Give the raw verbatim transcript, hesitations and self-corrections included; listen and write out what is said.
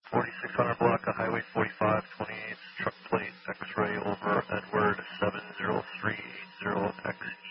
forty-six hundred block of Highway forty-five, twenty-eight, truck plate X-ray over Edward seven zero three eight zero X